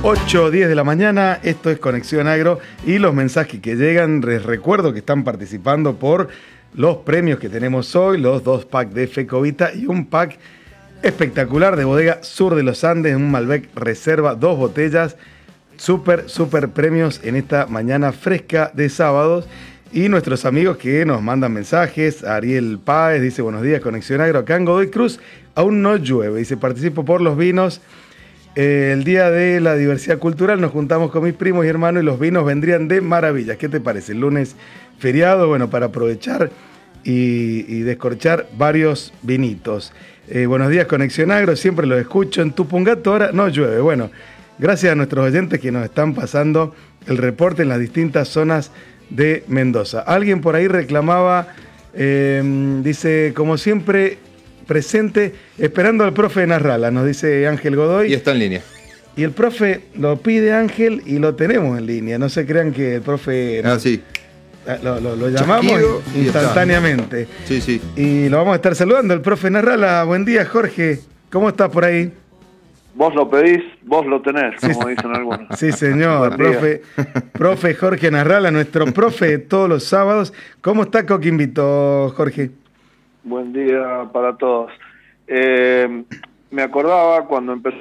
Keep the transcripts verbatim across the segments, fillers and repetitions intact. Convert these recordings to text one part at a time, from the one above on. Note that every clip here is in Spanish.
ocho diez de la mañana, esto es Conexión Agro y los mensajes que llegan, les recuerdo que están participando por los premios que tenemos hoy, los dos packs de Fecovita y un pack espectacular de Bodega Sur de los Andes, un Malbec Reserva, dos botellas, súper, súper premios en esta mañana fresca de sábados. Y nuestros amigos que nos mandan mensajes, Ariel Páez dice buenos días, Conexión Agro, acá en Godoy Cruz aún no llueve, dice participo por los vinos. Eh, el día de la diversidad cultural nos juntamos con mis primos y hermanos y los vinos vendrían de maravilla. ¿Qué te parece? El lunes feriado, bueno, para aprovechar y, y descorchar varios vinitos. Eh, buenos días, Conexión Agro, siempre los escucho. En Tupungato ahora no llueve. Bueno, gracias a nuestros oyentes que nos están pasando el reporte en las distintas zonas de Mendoza. Alguien por ahí reclamaba, eh, dice, como siempre, presente, esperando al profe Narrala, nos dice Ángel Godoy. Y está en línea. Y el profe lo pide Ángel y lo tenemos en línea. No se crean que el profe... Ah, sí. Lo, lo, lo llamamos Chasquido instantáneamente. Sí, sí. Y lo vamos a estar saludando, el profe Narrala. Buen día, Jorge. ¿Cómo estás por ahí? Vos lo pedís, vos lo tenés, como sí, dicen algunos. Sí, señor. profe, profe Jorge Narrala, nuestro profe de todos los sábados. ¿Cómo está Coquimbito, Jorge? Buen día para todos. Eh, me acordaba cuando empezó...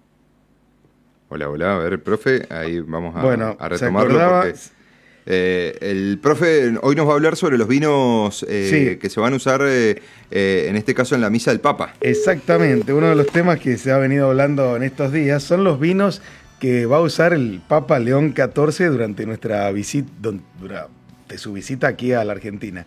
Hola, hola, a ver, profe, ahí vamos a, bueno, a retomarlo porque eh, el profe hoy nos va a hablar sobre los vinos eh, sí. que se van a usar, eh, eh, en este caso en la misa del Papa. Exactamente, uno de los temas que se ha venido hablando en estos días son los vinos que va a usar el Papa León catorce durante nuestra visita, durante su visita aquí a la Argentina.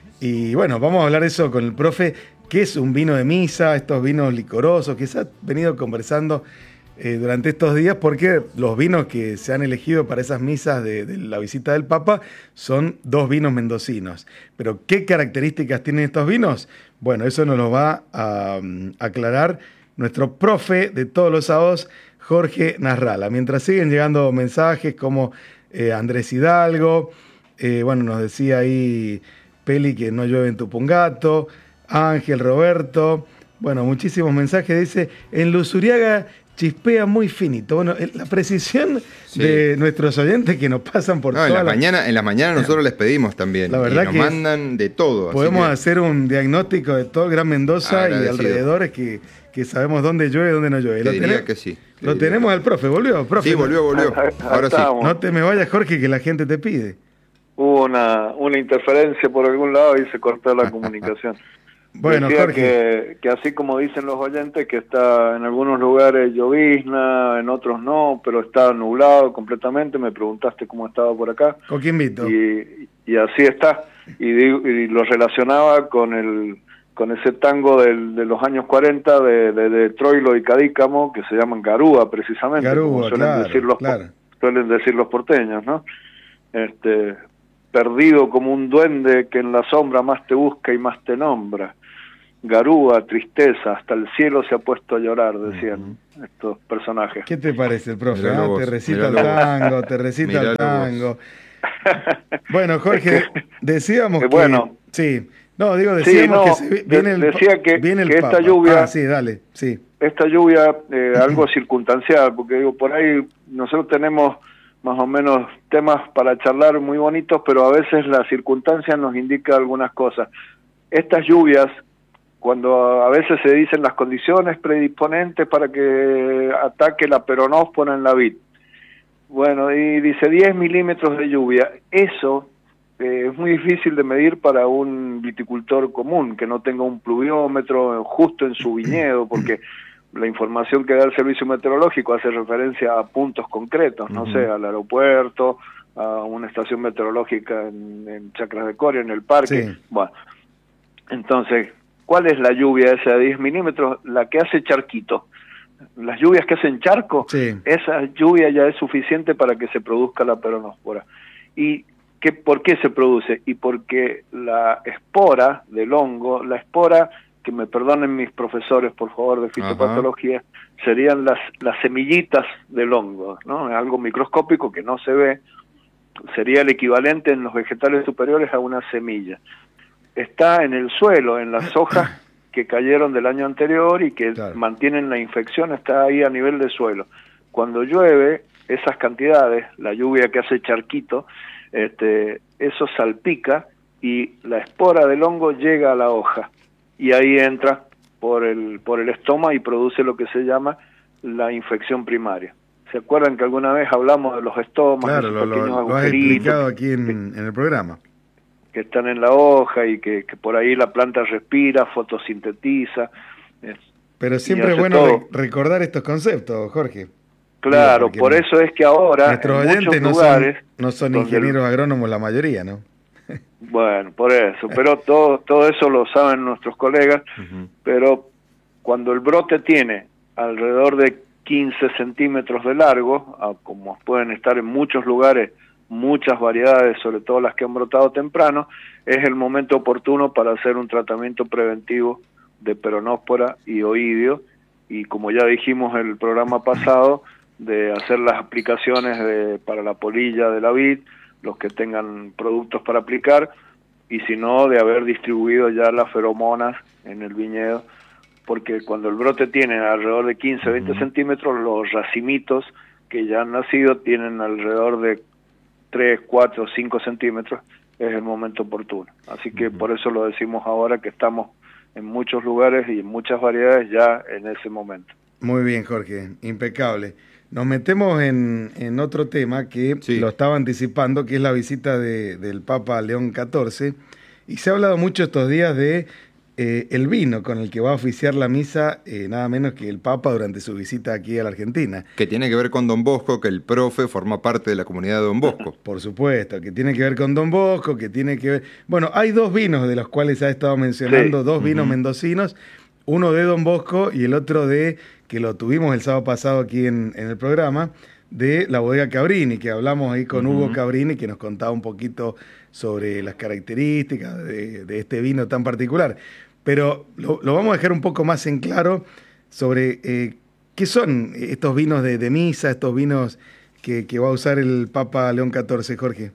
Y bueno, vamos a hablar eso con el profe, qué es un vino de misa, estos vinos licorosos que se ha venido conversando eh, durante estos días, porque los vinos que se han elegido para esas misas de, de la visita del Papa son dos vinos mendocinos. Pero ¿qué características tienen estos vinos? Bueno, eso nos lo va a um, aclarar nuestro profe de todos los sábados, Jorge Narrala. Mientras siguen llegando mensajes como eh, Andrés Hidalgo, eh, bueno, nos decía ahí... Peli, que no llueve en Tupungato, Ángel, Roberto, bueno, muchísimos mensajes, dice, en Luzuriaga chispea muy finito. Bueno, la precisión sí. de nuestros oyentes que nos pasan por no, en la mañana, en la mañana nosotros les pedimos también, la verdad y nos que mandan de todo. Podemos que... hacer un diagnóstico de todo el Gran Mendoza y alrededores que, que sabemos dónde llueve y dónde no llueve. Lo diría que sí. Lo tenemos que... al profe, ¿volvió? Profe, sí, volvió, volvió. Ahora sí. No te me vayas, Jorge, que la gente te pide. Hubo una, una interferencia por algún lado y se cortó la comunicación. Bueno, Decía Jorge. Que, que así como dicen los oyentes, que está en algunos lugares llovizna, en otros no, pero está nublado completamente. Me preguntaste cómo estaba por acá. Coquimbito. Y, y así está. Y, digo, y lo relacionaba con el con ese tango del, de los años cuarenta de, de, de Troilo y Cadícamo, que se llaman Garúa, precisamente. Garúa, como suelen, claro, decir los, claro. suelen decir los porteños, ¿no? Este... perdido como un duende que en la sombra más te busca y más te nombra. Garúa, tristeza, hasta el cielo se ha puesto a llorar, decían uh-huh. estos personajes. ¿Qué te parece el profe? ¿eh? Te recita el tango, te recita el tango. Bueno, Jorge, decíamos que... Bueno, sí, no, digo, decíamos sí, no, que se viene el, decía que, viene el que Papa. esta lluvia... Ah, sí, dale, sí. Esta lluvia, eh, algo circunstancial, porque digo, por ahí nosotros tenemos... más o menos temas para charlar muy bonitos, pero a veces la circunstancia nos indica algunas cosas. Estas lluvias, cuando a veces se dicen las condiciones predisponentes para que ataque la peronóspora en la vid, bueno, y dice diez milímetros de lluvia, eso eh, es muy difícil de medir para un viticultor común, que no tenga un pluviómetro justo en su viñedo, porque... la información que da el servicio meteorológico hace referencia a puntos concretos, no uh-huh. sé, al aeropuerto, a una estación meteorológica en, en Chacras de Coria, en el parque. Sí. Bueno, entonces, ¿cuál es la lluvia esa de diez milímetros? La que hace charquito. Las lluvias que hacen charco, sí. esa lluvia ya es suficiente para que se produzca la peronóspora. ¿Y qué, por qué se produce? Y porque la espora del hongo, la espora... que me perdonen mis profesores, por favor, de fitopatología, Ajá. serían las, las semillitas del hongo, ¿no? Algo microscópico que no se ve, sería el equivalente en los vegetales superiores a una semilla. Está en el suelo, en las hojas que cayeron del año anterior y que claro. mantienen la infección, está ahí a nivel de suelo. cuando llueve, esas cantidades, la lluvia que hace charquito, este, eso salpica y la espora del hongo llega a la hoja y ahí entra por el, por el estoma y produce lo que se llama la infección primaria. ¿Se acuerdan que alguna vez hablamos de los estomas? Claro, esos lo, pequeños lo, lo has explicado aquí en, en el programa. Que están en la hoja y que, que por ahí la planta respira, fotosintetiza. Eh, Pero siempre es bueno re recordar estos conceptos, Jorge. Claro, Digo, por eso es que ahora nuestros en oyentes muchos no lugares, son, no son ingenieros el, agrónomos la mayoría, ¿no? Bueno, por eso, pero todo, todo eso lo saben nuestros colegas, uh-huh. Pero cuando el brote tiene alrededor de quince centímetros de largo, como pueden estar en muchos lugares, muchas variedades, sobre todo las que han brotado temprano, es el momento oportuno para hacer un tratamiento preventivo de peronóspora y oidio, y como ya dijimos en el programa pasado, de hacer las aplicaciones de, para la polilla de la vid, los que tengan productos para aplicar, y si no, de haber distribuido ya las feromonas en el viñedo, porque cuando el brote tiene alrededor de quince a veinte uh-huh. centímetros, los racimitos que ya han nacido tienen alrededor de tres, cuatro, cinco centímetros, es el momento oportuno. Así que uh-huh. por eso lo decimos ahora, que estamos en muchos lugares y en muchas variedades ya en ese momento. Muy bien, Jorge, impecable. Nos metemos en, en otro tema que sí. lo estaba anticipando, que es la visita de, del Papa León catorce, y se ha hablado mucho estos días de eh, el vino con el que va a oficiar la misa, eh, nada menos que el Papa durante su visita aquí a la Argentina. Que tiene que ver con Don Bosco, que el profe forma parte de la comunidad de Don Bosco. Por supuesto, que tiene que ver con Don Bosco, que tiene que ver... Bueno, hay dos vinos de los cuales ha estado mencionando, sí. dos uh-huh. vinos mendocinos, uno de Don Bosco y el otro de... que lo tuvimos el sábado pasado aquí en, en el programa, de la bodega Cabrini, que hablamos ahí con uh-huh. Hugo Cabrini, que nos contaba un poquito sobre las características de, de este vino tan particular. Pero lo, lo vamos a dejar un poco más en claro sobre eh, qué son estos vinos de, de misa, estos vinos que, que va a usar el Papa León catorce, Jorge.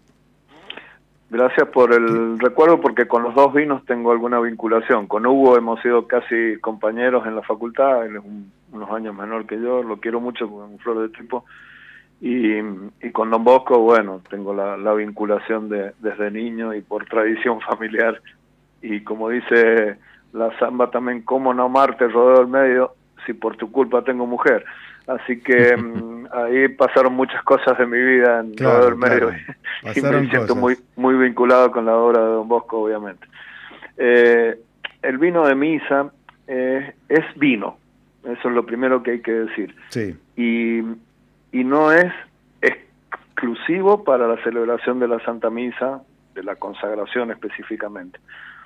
Gracias por el recuerdo, porque con los dos vinos tengo alguna vinculación. Con Hugo hemos sido casi compañeros en la facultad, él es un, unos años menor que yo, lo quiero mucho porque es un flor de tipo. Y, y con Don Bosco, bueno, tengo la, la vinculación de, desde niño y por tradición familiar. Y como dice la samba también, ¿cómo no amarte, rodeo del medio, si por tu culpa tengo mujer? Así que ahí pasaron muchas cosas de mi vida en claro, todo el medio claro. y me siento muy, muy vinculado con la obra de Don Bosco, obviamente. Eh, el vino de misa eh, es vino, eso es lo primero que hay que decir. Sí. Y, y no es exclusivo para la celebración de la Santa Misa, de la consagración específicamente,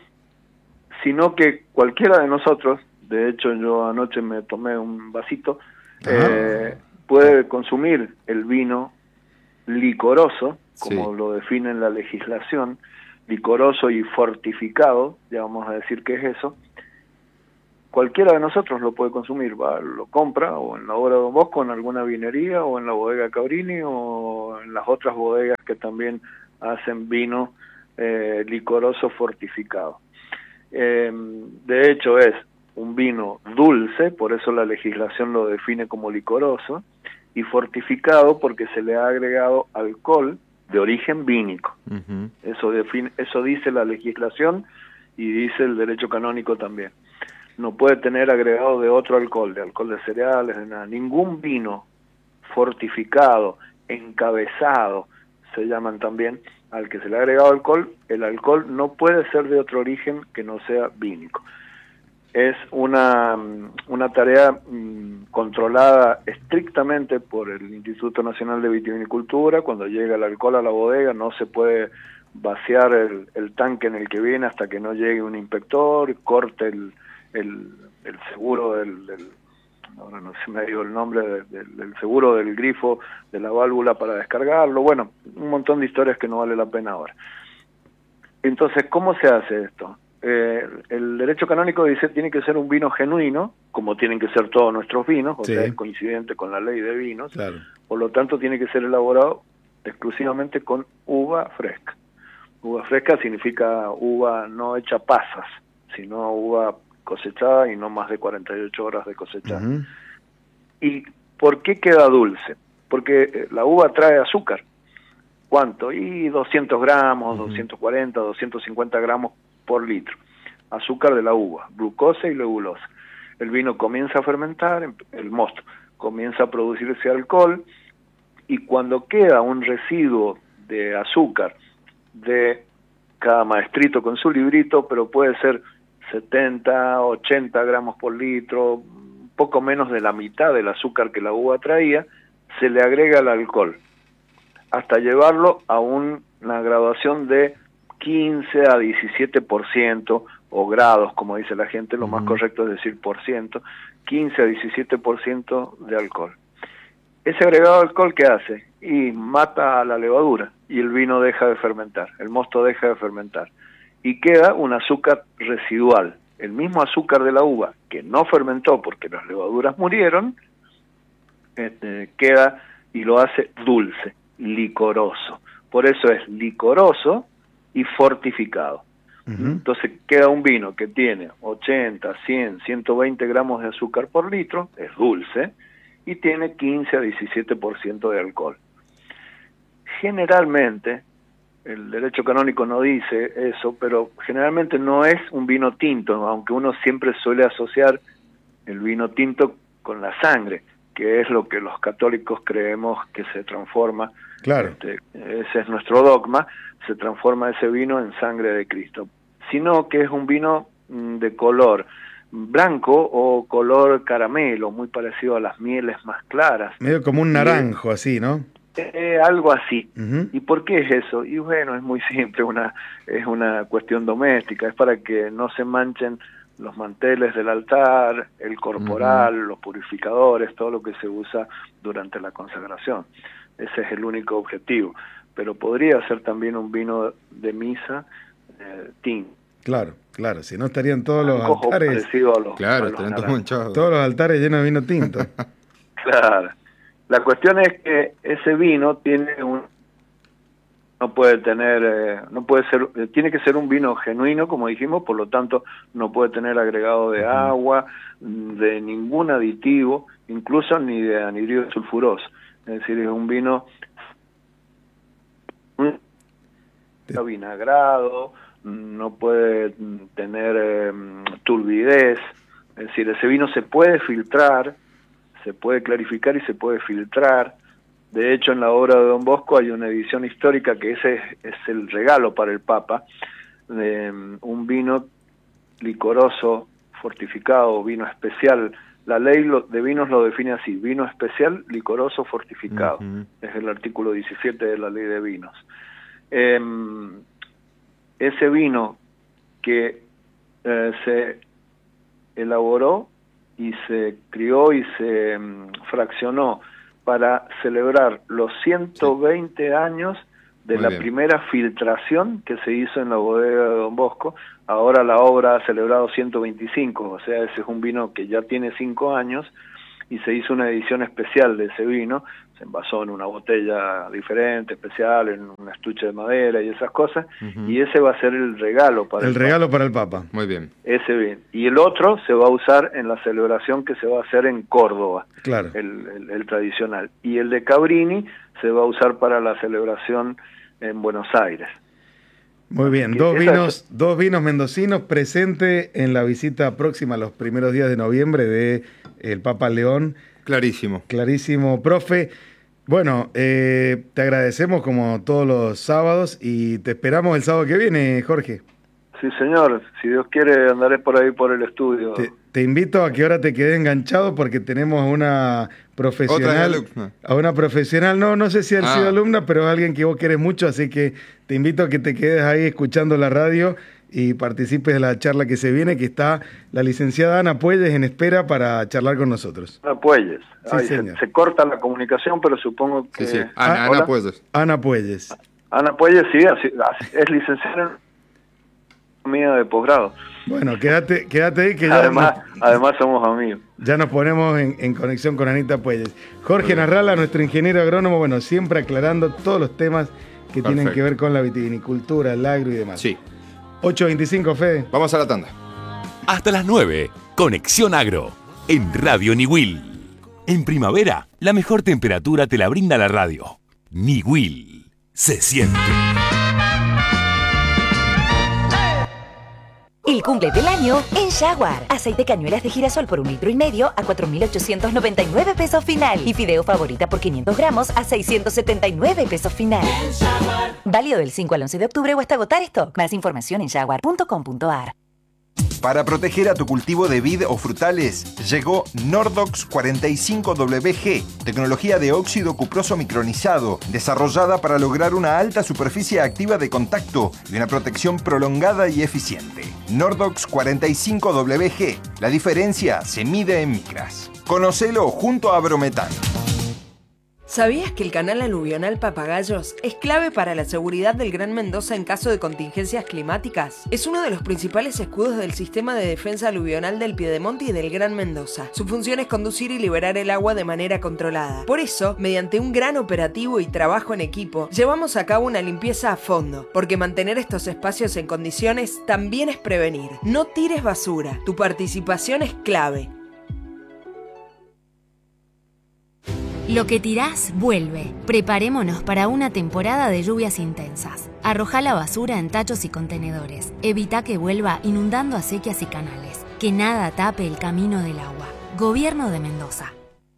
sino que cualquiera de nosotros, de hecho yo anoche me tomé un vasito, Eh, puede consumir el vino licoroso, como sí. lo define la legislación, licoroso y fortificado, ya vamos a decir qué es eso. Cualquiera de nosotros lo puede consumir, va, lo compra o en la obra de Don Bosco, en alguna vinería, o en la bodega Cabrini, o en las otras bodegas que también hacen vino eh, licoroso fortificado. Eh, de hecho es un vino dulce, por eso la legislación lo define como licoroso, y fortificado porque se le ha agregado alcohol de origen vínico. Uh-huh. Eso define, eso dice la legislación y dice el derecho canónico también. No puede tener agregado de otro alcohol, de alcohol de cereales, de nada. Ningún vino fortificado, encabezado, se llaman también, al que se le ha agregado alcohol, el alcohol no puede ser de otro origen que no sea vínico. Es una, una tarea mmm, controlada estrictamente por el Instituto Nacional de Vitivinicultura. Cuando llega el alcohol a la bodega no se puede vaciar el, el tanque en el que viene hasta que no llegue un inspector, corte el, el, el seguro del, del ahora no se me dio el nombre de, de, del seguro del grifo de la válvula para descargarlo. Bueno, un montón de historias que no vale la pena ahora. Entonces, ¿cómo se hace esto? Eh, el derecho canónico dice tiene que ser un vino genuino, como tienen que ser todos nuestros vinos, o sí. sea, es coincidente con la ley de vinos, claro. Por lo tanto tiene que ser elaborado exclusivamente con uva fresca. Uva fresca significa uva no hecha pasas, sino uva cosechada y no más de cuarenta y ocho horas de cosechada. Uh-huh. Y ¿Por qué queda dulce? Porque la uva trae azúcar. ¿Cuánto? Y doscientos gramos, uh-huh. doscientos cuarenta, doscientos cincuenta gramos por litro. Azúcar de la uva, glucosa y legulosa. El vino comienza a fermentar, el mosto comienza a producirse alcohol, y cuando queda un residuo de azúcar de cada maestrito con su librito, pero puede ser setenta, ochenta gramos por litro, un poco menos de la mitad del azúcar que la uva traía, se le agrega el alcohol, hasta llevarlo a un, una graduación de quince a diecisiete por ciento, o grados, como dice la gente, lo uh-huh. más correcto es decir por ciento, quince a diecisiete por ciento de alcohol. Ese agregado de alcohol, ¿qué hace? Y mata a la levadura, y el vino deja de fermentar, el mosto deja de fermentar, y queda un azúcar residual, el mismo azúcar de la uva, que no fermentó porque las levaduras murieron, este, queda y lo hace dulce, licoroso. Por eso es licoroso y fortificado. Uh-huh. Entonces queda un vino que tiene ochenta, cien, ciento veinte gramos de azúcar por litro, es dulce, y tiene quince a diecisiete por ciento de alcohol. Generalmente, el derecho canónico no dice eso, pero generalmente no es un vino tinto, aunque uno siempre suele asociar el vino tinto con la sangre, que es lo que los católicos creemos que se transforma. Claro. Este, ese es nuestro dogma, se transforma ese vino en sangre de Cristo, sino que es un vino de color blanco o color caramelo, muy parecido a las mieles más claras. Medio como un naranjo, y, así, ¿no? Eh, algo así. Uh-huh. ¿Y por qué es eso? Y bueno, es muy simple, una es una cuestión doméstica, es para que no se manchen los manteles del altar, el corporal, uh-huh. los purificadores, todo lo que se usa durante la consagración. Ese es el único objetivo. Pero podría ser también un vino de misa eh, tinto. Claro, claro, si no estarían todos los altares, a los, claro, a los estarían todos manchados. Todos los altares llenos de vino tinto. Claro. La cuestión es que ese vino tiene un no puede tener eh, no puede ser eh, tiene que ser un vino genuino, como dijimos, por lo tanto no puede tener agregado de uh-huh. agua, de ningún aditivo, incluso ni de anhidrido sulfuroso. Es decir, es un vino un vinagrado, no puede tener eh, turbidez, es decir, ese vino se puede filtrar, se puede clarificar y se puede filtrar. De hecho, en la obra de Don Bosco hay una edición histórica que ese es, es el regalo para el Papa, de um, un vino licoroso, fortificado, vino especial. La ley lo, de vinos lo define así, vino especial, licoroso, fortificado. Uh-huh. Es el artículo diecisiete de la ley de vinos. Eh, ese vino que eh, se elaboró y se crió y se um, fraccionó para celebrar los ciento veinte sí. años de Muy la bien. primera filtración que se hizo en la bodega de Don Bosco. Ahora la obra ha celebrado ciento veinticinco, o sea, ese es un vino que ya tiene cinco años, y se hizo una edición especial de ese vino, se envasó en una botella diferente, especial, en un estuche de madera y esas cosas, uh-huh. y ese va a ser el regalo para el, el regalo Papa. para el Papa. Muy bien. Ese bien. Y el otro se va a usar en la celebración que se va a hacer en Córdoba, claro. el, el, el tradicional. Y el de Cabrini se va a usar para la celebración en Buenos Aires. Muy bien, dos vinos, es... dos vinos mendocinos presentes en la visita próxima, los primeros días de noviembre, de el Papa León. Clarísimo. Clarísimo, profe. Bueno, eh, te agradecemos como todos los sábados y te esperamos el sábado que viene, Jorge. Sí, señor. Si Dios quiere, andaré por ahí por el estudio. Te, te invito a que ahora te quedes enganchado porque tenemos una profesional. ¿Otra a una profesional, no, no sé si ha ah. sido alumna, pero es alguien que vos querés mucho, así que te invito a que te quedes ahí escuchando la radio y participes de la charla que se viene, que está la licenciada Ana Puelles en espera para charlar con nosotros. Ana Puelles. Sí, Ay, se, se corta la comunicación, pero supongo que... Sí, sí. Ana, Ana Puelles. Ana Puelles. Ana Puelles, sí, así, así, es licenciada en mía de posgrado. Bueno, quédate, quédate ahí que ya... Además, nos, además somos amigos. Ya nos ponemos en, en conexión con Anita Puelles. Jorge Narrala, nuestro ingeniero agrónomo, bueno, siempre aclarando todos los temas que Perfecto. tienen que ver con la vitivinicultura, el agro y demás. Sí. ocho veinticinco, Fede. Vamos a la tanda. Hasta las nueve, Conexión Agro, en Radio Niwil. En primavera, la mejor temperatura te la brinda la radio. Niwil. Se siente. El cumple del año en Jaguar. Aceite cañuelas de girasol por un litro y medio a cuatro mil ochocientos noventa y nueve pesos final. Y fideo favorita por quinientos gramos a seiscientos setenta y nueve pesos final. Válido del cinco al once de octubre o hasta agotar stock. Más información en jaguar punto com punto a r. Para proteger a tu cultivo de vid o frutales, llegó Nordox cuarenta y cinco W G, tecnología de óxido cuproso micronizado, desarrollada para lograr una alta superficie activa de contacto y una protección prolongada y eficiente. Nordox cuarenta y cinco W G, la diferencia se mide en micras. Conócelo junto a Brometan. ¿Sabías que el canal aluvional Papagayos es clave para la seguridad del Gran Mendoza en caso de contingencias climáticas? Es uno de los principales escudos del sistema de defensa aluvional del Piedemonte y del Gran Mendoza. Su función es conducir y liberar el agua de manera controlada. Por eso, mediante un gran operativo y trabajo en equipo, llevamos a cabo una limpieza a fondo, porque mantener estos espacios en condiciones también es prevenir. No tires basura. Tu participación es clave. Lo que tirás, vuelve. Preparémonos para una temporada de lluvias intensas. Arrojá la basura en tachos y contenedores. Evita que vuelva inundando acequias y canales. Que nada tape el camino del agua. Gobierno de Mendoza.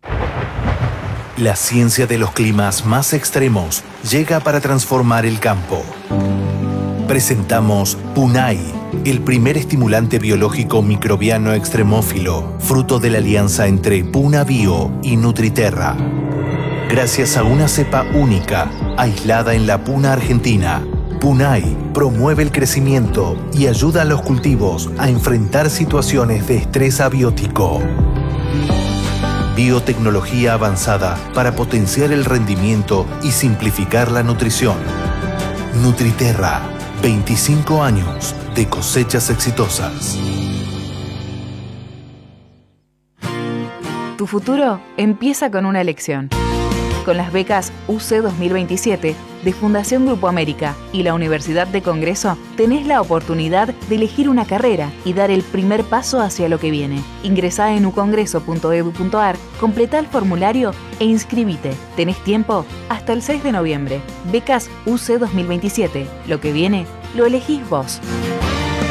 La ciencia de los climas más extremos llega para transformar el campo. Presentamos Punai, el primer estimulante biológico microbiano extremófilo, fruto de la alianza entre Puna Bio y Nutriterra. Gracias a una cepa única, aislada en la puna argentina, Punai promueve el crecimiento y ayuda a los cultivos a enfrentar situaciones de estrés abiótico. Biotecnología avanzada para potenciar el rendimiento y simplificar la nutrición. Nutriterra, veinticinco años de cosechas exitosas. Tu futuro empieza con una elección. Con las becas U C dos mil veintisiete de Fundación Grupo América y la Universidad de Congreso, tenés la oportunidad de elegir una carrera y dar el primer paso hacia lo que viene. Ingresá en u congreso punto e d u punto a r, completá el formulario e inscribite. Tenés tiempo hasta el seis de noviembre. Becas U C dos mil veintisiete. Lo que viene, lo elegís vos.